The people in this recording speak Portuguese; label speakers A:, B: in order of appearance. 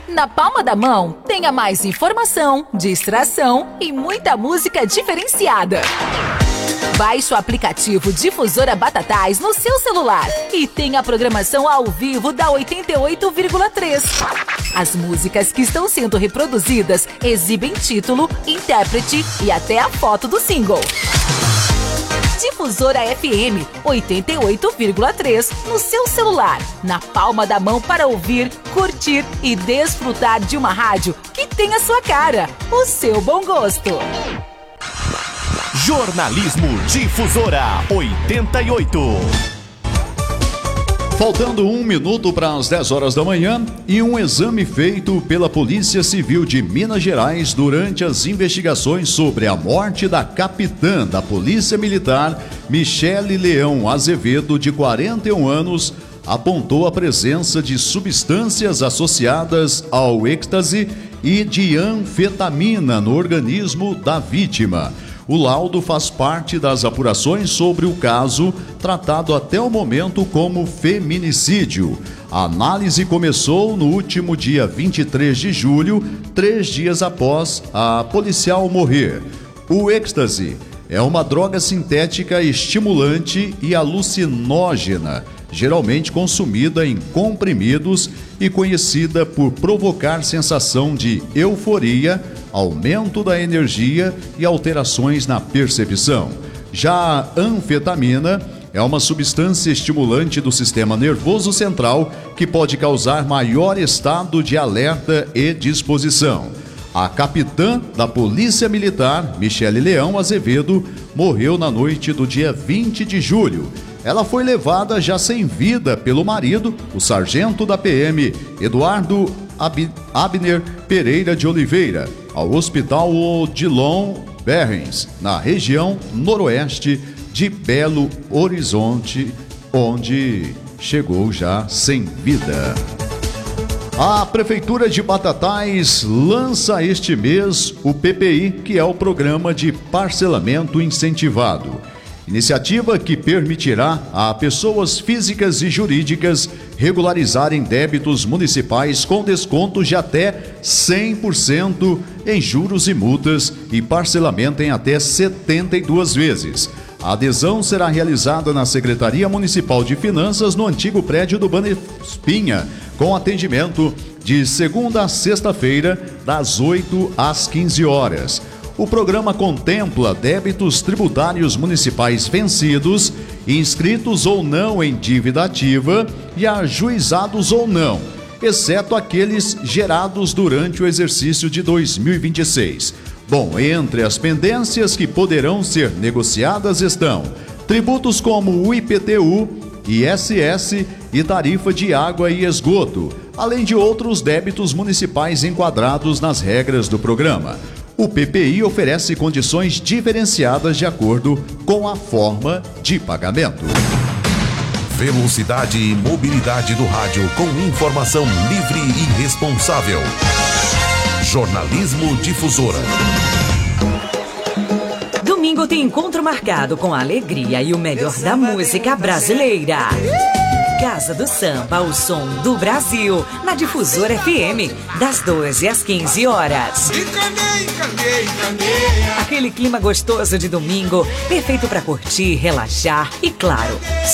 A: Na palma da mão, tenha mais informação, distração e muita música diferenciada. Baixe o aplicativo Difusora Batatais no seu celular e tenha a programação ao vivo da 88,3. As músicas que estão sendo reproduzidas exibem título, intérprete e até a foto do single. Difusora FM 88,3 no seu celular, na palma da mão para ouvir, curtir e desfrutar de uma rádio que tem a sua cara, o seu bom gosto.
B: Jornalismo Difusora 88.
C: Faltando 1 minuto para as 10 horas da manhã, e um exame feito pela Polícia Civil de Minas Gerais durante as investigações sobre a morte da capitã da Polícia Militar, Michele Leão Azevedo, de 41 anos, apontou a presença de substâncias associadas ao êxtase e de anfetamina no organismo da vítima. O laudo faz parte das apurações sobre o caso, tratado até o momento como feminicídio. A análise começou no último dia 23 de julho, 3 dias após a policial morrer. O êxtase é uma droga sintética estimulante e alucinógena, geralmente consumida em comprimidos e conhecida por provocar sensação de euforia, aumento da energia e alterações na percepção. Já a anfetamina é uma substância estimulante do sistema nervoso central que pode causar maior estado de alerta e disposição. A capitã da Polícia Militar, Michele Leão Azevedo, morreu na noite do dia 20 de julho. Ela foi levada já sem vida pelo marido, o sargento da PM, Eduardo Abner Pereira de Oliveira, ao Hospital Odilon Berrens, na região noroeste de Belo Horizonte, onde chegou já sem vida. A Prefeitura de Batatais lança este mês o PPI, que é o Programa de Parcelamento Incentivado. Iniciativa que permitirá a pessoas físicas e jurídicas regularizarem débitos municipais com descontos de até 100% em juros e multas e parcelamento em até 72 vezes. A adesão será realizada na Secretaria Municipal de Finanças, no antigo prédio do Banespinha, com atendimento de segunda a sexta-feira, das 8 às 15 horas. O programa contempla débitos tributários municipais vencidos, inscritos ou não em dívida ativa e ajuizados ou não, exceto aqueles gerados durante o exercício de 2026. Bom, entre as pendências que poderão ser negociadas estão tributos como o IPTU, ISS e tarifa de água e esgoto, além de outros débitos municipais enquadrados nas regras do programa. O PPI oferece condições diferenciadas de acordo com a forma de pagamento.
B: Velocidade e mobilidade do rádio com informação livre e responsável. Jornalismo Difusora.
D: Domingo tem encontro marcado com a alegria e o melhor da música brasileira. Casa do Samba, o som do Brasil, na Difusora FM, das 12 às 15 horas. Aquele clima gostoso de domingo, perfeito para curtir, relaxar e, claro,